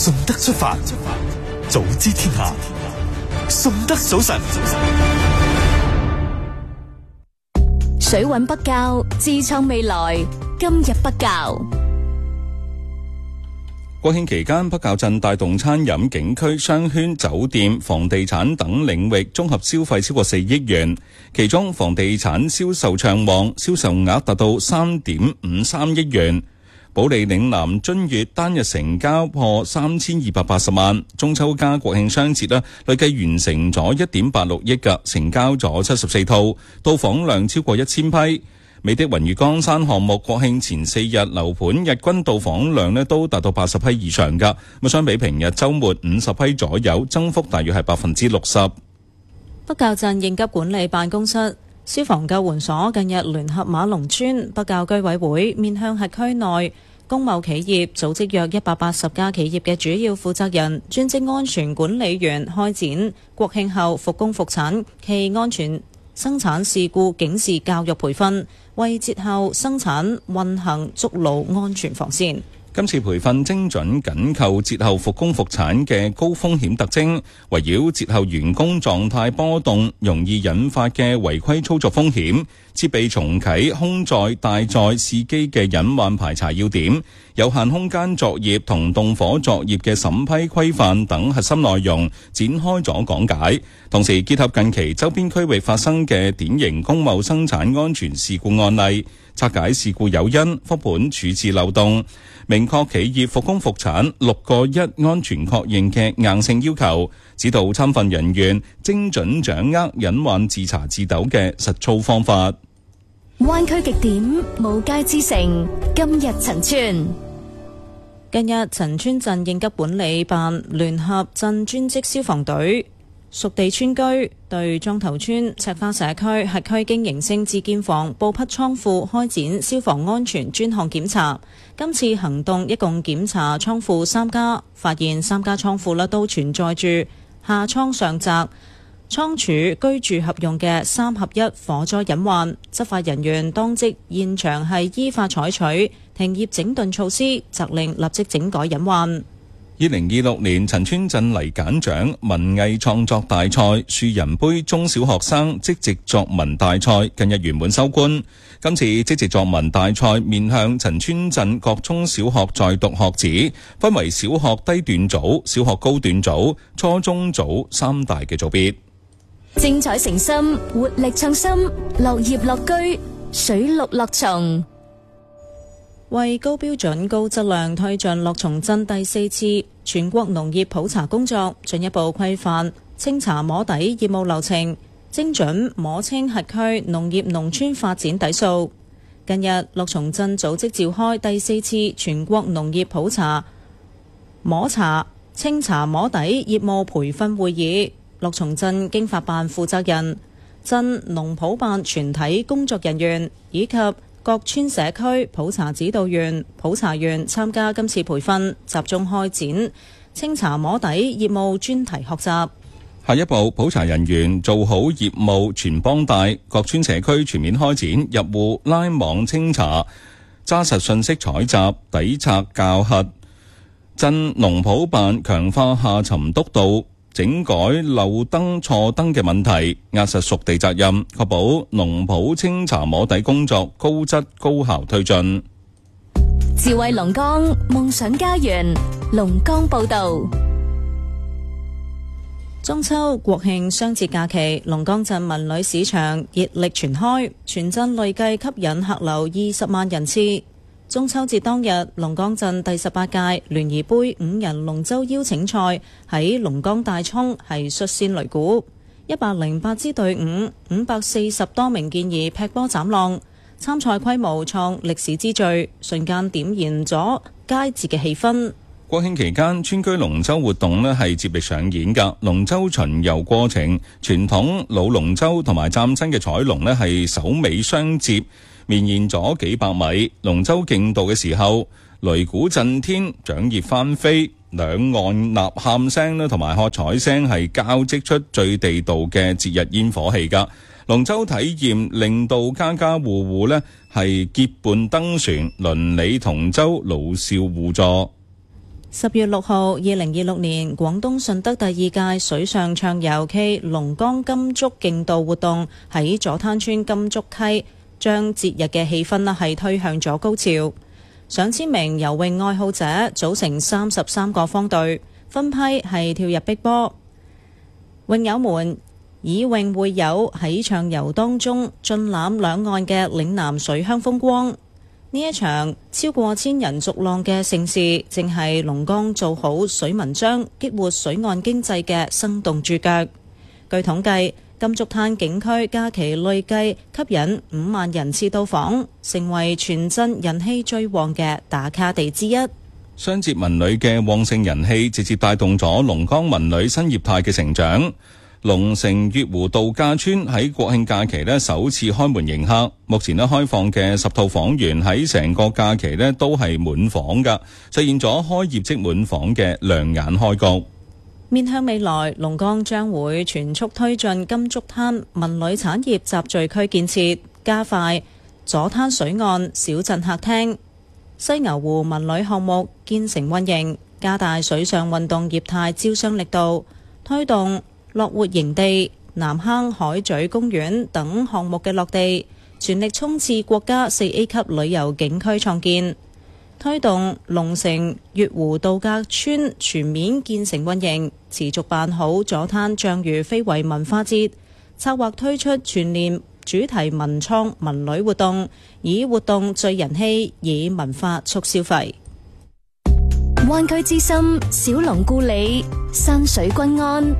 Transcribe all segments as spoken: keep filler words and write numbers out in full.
順德出發，早知天下，順德早晨。 水穩北滘，自創未來。今日北滘。 國慶期間，北滘鎮帶動餐飲、景區、商圈、酒店、房地產等領域綜合消費超過四億元，其中房地產銷售暢旺，銷售額達到三點五三億元。保利嶺南津悅單日成交破三千二百八十萬，中秋加國慶雙節啦，累計完成咗一點八六億嘅，成交咗七十四套，到訪量超過一千批。美的雲嶼江山項目國慶前四日樓盤日均到訪量咧都達到八十批以上噶，咁相比平日週末五十批左右，增幅大約係百分之六十。 北滘鎮應急管理辦公室、消防救援所近日聯合馬龍村北滘居委會面向轄區內公貿企業組織約一百八十家企業嘅主要負責人、專職安全管理員開展國慶後復工復產暨安全生產事故警示教育培訓，為節後生產運行築牢安全防線。 今次培訓精準緊扣節後復工復產嘅高風險特徵，圍繞節後員工狀態波動容易引發嘅違規操作風險、設備重啟、空載、大載、試機嘅隱患排查要點、有限空間作業同動火作業嘅審批規範等核心內容展開咗講解，同時結合近期周邊區域發生嘅典型工貿生產安全事故案例，拆解事故誘因、復盤處置漏洞，明確企業復工復產六個一安全確認嘅硬性要求，指導參訓人員精準掌握隱患自查自糾嘅實操方法。 灣區極點無界之城，今日陳村。 近日陳村鎮應急管理辦聯合鎮專職消防隊、屬地村居對莊頭村赤花社區轄區經營性自建房布匹倉庫開展消防安全專項檢查。今次行動一共檢查倉庫三家，發現三家倉庫咧都存在住下倉上閘、倉儲居住合用嘅三合一火災隱患。執法人員當即現場係依法採取停業整頓措施，責令立即整改隱患。 二零二六年陳村鎮泥簡獎文藝創作大賽樹人杯中小學生即席作文大賽近日圓滿收官。今次即席作文大賽面向陳村鎮各中小學在讀學子，分為小學低段組、小學高段組、初中組三大嘅組別。 精彩誠心，活力創新，樂業樂居，水陸樂從。 為高標準高質量推進樂從鎮第四次全國農業普查工作，進一步規範清查摸底業務流程，精準摸清轄區農業農村發展底數。近日樂從鎮組織召開第四次全國農業普查摸查清查摸底業務培訓會議，樂從鎮經發辦負責人、鎮農普辦全體工作人員以及各村社區普查指導員、普查員參加今次培訓，集中開展清查摸底業務專題學習。 下一步，普查人員做好業務全幫帶，各村社區全面開展入戶拉網清查，揸實信息採集、抵察校核。鎮農普辦強化下沉督導，整改漏燈錯燈嘅問題，壓實屬地責任，確保農普清查摸底工作高質高效推進。 智慧龍崗，夢想家園，龍崗報道。 中秋國慶雙節假期，龍崗鎮文旅市場熱力全開，全鎮累計吸引客流二十萬人次。中秋節當日，龍崗鎮第十八屆聯誼杯五人龍舟邀請賽喺龍崗大涌係率先擂鼓，一百零八支隊伍，五百四十多名健兒劈波斬浪，參賽規模創歷史之最，瞬間點燃咗佳節嘅氣氛。 國慶期間，村居龍舟活動呢係接力上演噶。龍舟巡遊過程，傳統老龍舟同埋嶄新嘅彩龍呢係首尾相接，綿延咗幾百米。龍舟競渡嘅時候，擂鼓震天，槳葉翻飛，兩岸吶喊聲呢同埋喝彩聲係交織出最地道嘅節日煙火氣噶。龍舟體驗令到家家戶戶呢係結伴登船，鄰里同舟，老少互助。 十月六號，二零二六年廣東順德第二屆水上暢遊暨龍崗金竹競渡活動喺佐灘村金竹溪，將節日嘅氣氛呢係推向咗高潮。上千名游泳愛好者組成三十三個方隊，分批係跳入碧波。泳友們以泳會友喺暢遊當中盡覽兩岸嘅嶺南水鄉風光。呢一場超過千人逐浪嘅盛事，正係龍崗做好水文章、激活水岸經濟嘅生動注腳。據統計，金竹灘景區假期累計吸引五萬人次到訪，成為全鎮人氣最旺嘅打卡地之一。 雙節文旅嘅旺盛人氣，直接帶動咗龍崗文旅新業態嘅成長。龍城月湖度假村喺國慶假期咧首次開門迎客，目前咧開放嘅十套房源喺成個假期咧都係滿房噶，實現咗開業即滿房嘅亮眼開局。 面向未來，龍崗將會全速推進金竹灘文旅產業集聚區建設，加快佐灘水岸小鎮客廳、西牛湖文旅項目建成運營，加大水上運動業態招商力度，推動樂活營地、南坑海咀公園等項目嘅落地，全力衝刺國家四 A 級旅遊景區創建，推動龍城月湖度假村全面建成運營，持續辦好佐灘象魚非遺文化節，策劃推出全年主題文創文旅活動，以活動聚人氣，以文化促消費。 灣區之心，小龍故里，山水均安。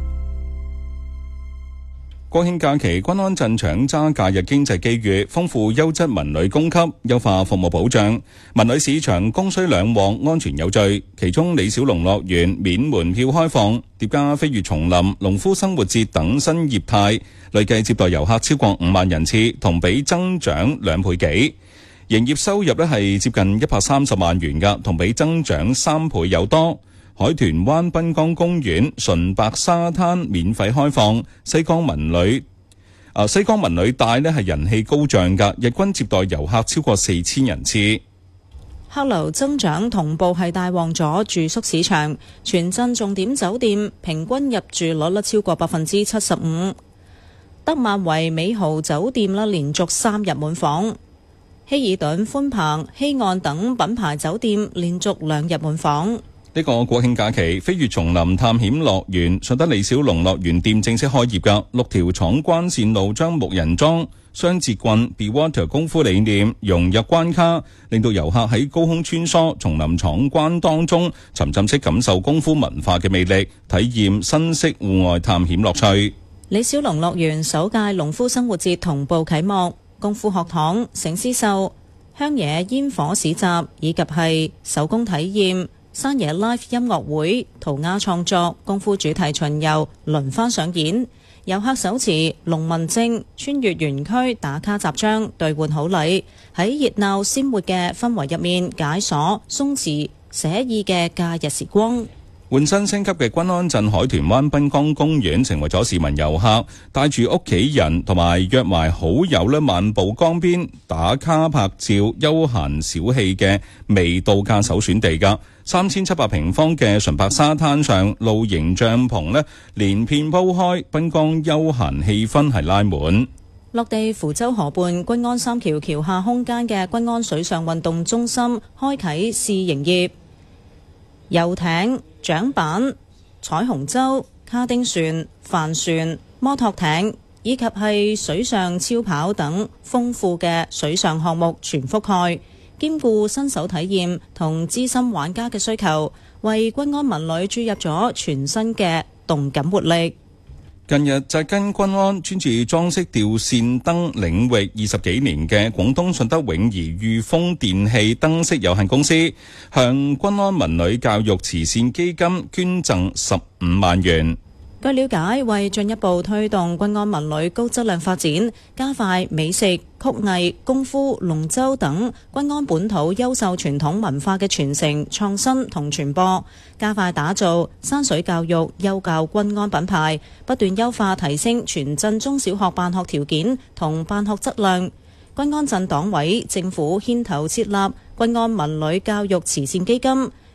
國慶假期，均安鎮搶揸假日經濟機遇，豐富優質文旅供給，優化服務保障，文旅市場供需兩旺，安全有序。其中李小龍樂園免門票開放，疊加飛越叢林、農夫生活節等新業態，累計接待遊客超過五萬人次，同比增長兩倍幾。營業收入咧係接近一百三十萬元㗎，同比增長三倍有多。海豚灣濱江公園純白沙灘免費開放，西江文旅啊西江文旅帶咧係人氣高漲㗎，日均接待遊客超過四千人次。 客流增長同步係帶旺咗住宿市場，全鎮重點酒店平均入住率咧超過百分之七十五。德曼維美豪酒店咧連續三日滿房，希爾頓、寬鵬、希岸等品牌酒店連續兩日滿房。 呢個國慶假期，飛越叢林探險樂園順德李小龍樂園店正式開業㗎，六條闖關線路將木人樁、雙節棍、Be Water 功夫理念融入關卡，令到遊客喺高空穿梭、叢林闖關當中，沉浸式感受功夫文化嘅魅力，體驗新式戶外探險樂趣。 李小龍樂園首屆農夫生活節同步啟幕，功夫學堂、醒獅秀、鄉野煙火市集以及係手工體驗、山野 live 音樂會、塗鴉創作、功夫主題巡遊輪番上演，遊客手持龍紋證穿越園區打卡集章兌換好禮，喺熱鬧鮮活嘅氛圍入面解鎖鬆弛寫意嘅假日時光。 換新升級嘅均安鎮海豚灣濱江公園成為咗市民遊客帶住屋企人同埋約埋好友咧漫步江邊打卡拍照休閒小憩嘅微度假首選地㗎。三千七百平方嘅純白沙灘上露營帳篷咧連片鋪開，濱江休閒氣氛係拉滿。 落地浮洲河畔均安三橋橋下空間嘅均安水上運動中心開啟試營業，遊艇、槳板、彩虹洲、卡丁船、帆船、摩托艇以及係水上超跑等豐富嘅水上項目全覆蓋，兼顧新手體驗同資深玩家嘅需求，為均安文旅注入咗全新嘅動感活力。 近日紮根均安專注裝飾吊線燈領域二十幾年嘅廣東順德永怡裕豐電器燈飾有限公司向均安文旅教育慈善基金捐贈十五萬元。 據了解，為進一步推動均安文旅高質量發展，加快美食、曲藝、功夫、龍舟等均安本土優秀傳統文化嘅傳承、創新同傳播，加快打造山水教育幼教均安品牌，不斷優化提升全鎮中小學辦學條件同辦學質量。均安鎮黨委政府牽頭設立均安文旅教育慈善基金，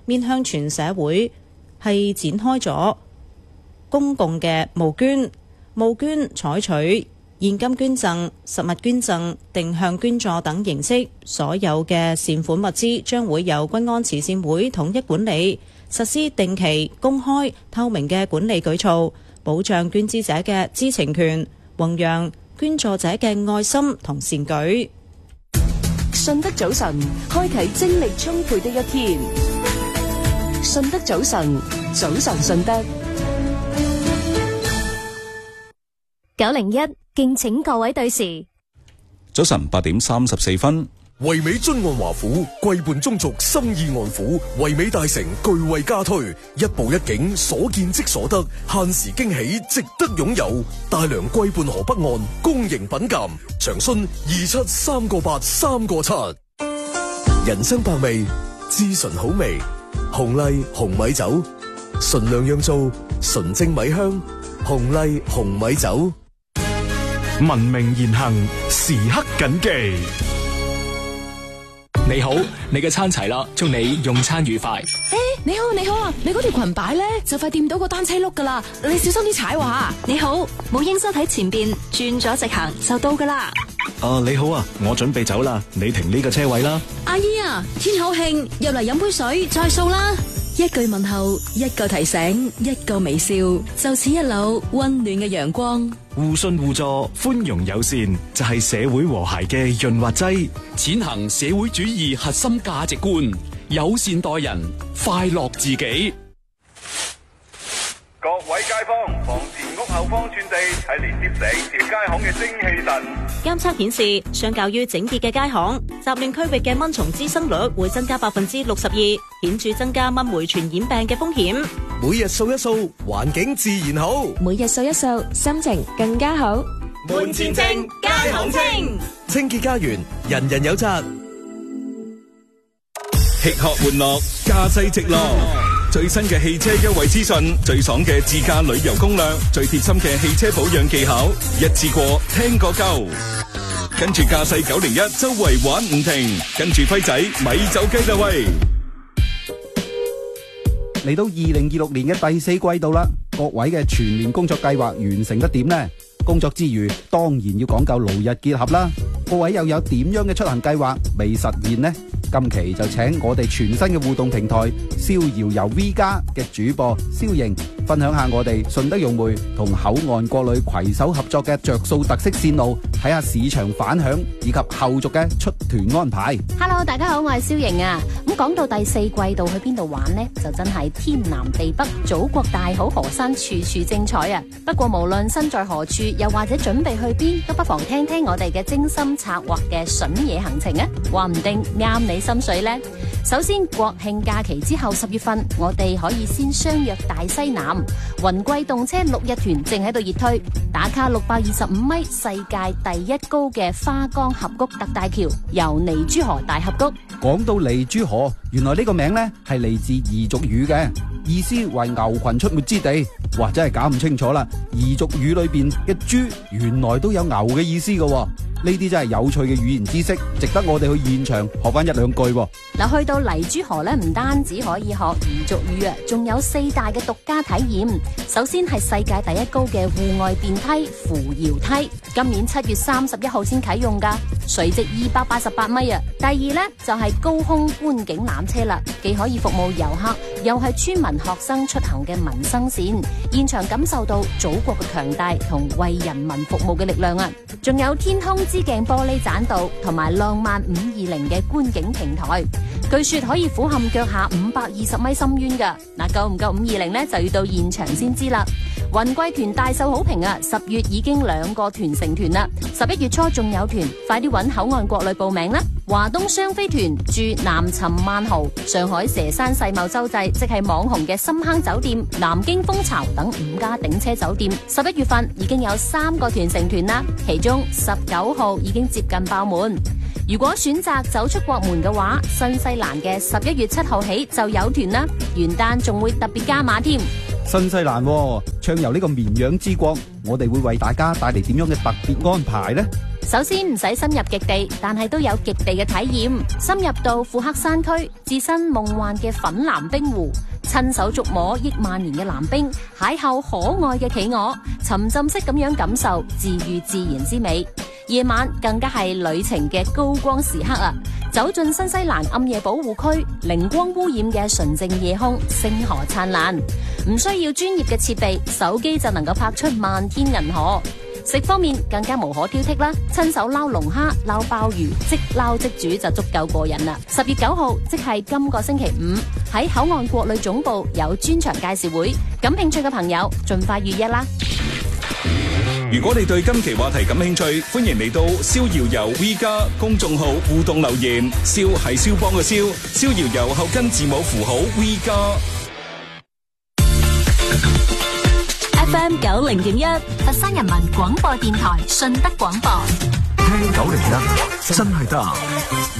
面向全社會係展開咗公共嘅募捐。募捐採取現金捐贈、實物捐贈、定向捐助等形式，所有嘅善款物資將會由均安慈善會統一管理，實施定期、公開、透明嘅管理舉措，保障捐資者嘅知情權，弘揚捐助者嘅愛心同善舉。 順德早晨，開啟精力充沛的一天。順德早晨，早晨順德。 九零一，敬請各位對時。 早晨八點三十四分。 唯美津岸華府，貴伴宗族，心意安撫。唯美大城，巨惠加推，一步一景，所見即所得，限時驚喜，值得擁有。大良貴伴河北岸，公營品鑒，長訊二七三個八三個七。人生百味，至純好味。紅麗紅米酒，純糧釀造，純正米香。紅麗紅米酒。 文明言行，時刻謹記。 你好，你嘅餐齊啦，祝你用餐愉快。 誒，你好你好啊，你嗰條裙擺咧就快掂到個單車轆噶啦，你小心啲踩喎。 你好，母嬰室喺前邊，轉咗直行就到噶啦。 啊，你好啊，我準備走啦，你停呢個車位啦。 阿姨啊，天口慶，入嚟飲杯水再掃啦。一句問候，一個提醒，一個微笑，就似一縷溫暖嘅陽光。 互信互助，寬容友善，就係社會和諧嘅潤滑劑。 踐行社會主義核心價值觀，友善待人，快樂自己。 各位街坊，房前屋後方寸地係連接成條街巷嘅精氣神。 監測顯示，相較於整潔嘅街巷，雜亂區域嘅蚊蟲滋生率會增加百分之六十二，顯著增加蚊媒傳染病嘅風險。 每日掃一掃，環境自然好； 每日掃一掃，心情更加好。 門前正，街巷清， 清潔家園，人人有責。 吃喝玩樂，駕駛直落。最新嘅汽車優惠資訊，最爽嘅自駕旅遊攻略，最貼心嘅汽車保養技巧，一次過聽個夠。跟住駕駛九零一周圍玩唔停，跟住輝仔咪走雞啦喂！ 嚟到二零二六年嘅第四季度啦，各位嘅全年工作計劃完成得點呢？工作之餘，當然要講究勞日結合啦。各位又有點樣嘅出行計劃未實現呢？今期就請我哋全新嘅互動平台逍遙遊 V 加嘅主播蕭瑩分享下我哋順德融媒同口岸國旅攜手合作嘅着數特色線路，睇下市場反響以及後續嘅出團安排。 Hello， 大家好，我係蕭瑩啊。咁講到第四季度去邊度玩呢？就真係天南地北，祖國大好河山，處處精彩啊！不過無論身在何處，又或者準備去邊，都不妨聽聽我哋嘅精心策劃嘅筍野行程啊，話唔定啱你心水呢。首先，國慶假期之後十月份，我哋可以先相約大西南雲貴動車六日團正喺度熱推，打卡六百二十五米世界第一高嘅花崗峽谷特大橋，由泥珠河大峽谷。 講到泥珠河，原來呢個名呢係嚟自彝族語嘅，意思為牛群出沒之地。哇，真係搞唔清楚啦！彝族語裏邊嘅豬原來都有牛嘅意思嘅。呢啲真係有趣嘅語言知識，值得我哋去現場學翻一兩句。 嗱，去到泥珠河咧，唔單止可以學彝族語啊，仲有四大嘅獨家體驗。首先係世界第一高嘅戶外電梯扶搖梯，今年七月三十一號先啟用噶，垂直二百八十八米啊。第二呢，就係高空觀景纜車啦，既可以服務遊客，又係村民學生出行嘅民生線，現場感受到祖國嘅強大同為人民服務嘅力量啊！仲有天空之鏡玻璃棧道同埋浪漫五二零嘅觀景平台，據說可以俯瞰腳下五百二十米深淵噶。嗱，夠唔夠五二零呢？就要到現場先知啦。雲貴團大受好評啊！十月已經兩個團成團啦，十一月初仲有團，快啲揾口岸國旅報名啦！華東雙飛團駐南尋萬豪、上海佘山世貿洲際，即係網紅嘅深坑酒店、南京蜂巢等五家頂車酒店，十一月份已經有三個團成團啦，其中十九號已經接近爆滿。如果選擇走出國門嘅話，新西蘭嘅十一月七號起就有團啦，元旦仲會特別加碼添。 新西蘭喎，暢遊呢個綿羊之國，我哋會為大家帶嚟點樣嘅特別安排呢？ 首先唔使深入極地，但係都有極地嘅體驗。深入到庫克山區，置身夢幻嘅粉藍冰湖，親手觸摸億萬年嘅藍冰，邂逅可愛嘅企鵝，沉浸式咁樣感受治癒自然之美。夜晚更加係旅程嘅高光時刻啊！走進新西蘭暗夜保護區，零光污染嘅純淨夜空，星河燦爛，唔需要專業嘅設備，手機就能夠拍出漫天銀河。食方面更加無可挑剔啦，親手撈龍蝦、撈鮑魚，即撈即煮就足夠過癮啦。十月九號，即係今個星期五，喺口岸國旅總部有專場介紹會，感興趣嘅朋友盡快預約啦。 如果你對今期話題感興趣，歡迎嚟到逍遙遊 V 加公眾號互動留言。逍係肖邦嘅肖，逍遙遊後跟字母符號 V 加。 F M 九零點一， 佛山人民廣播電台順德廣播， 聽九零一真係得。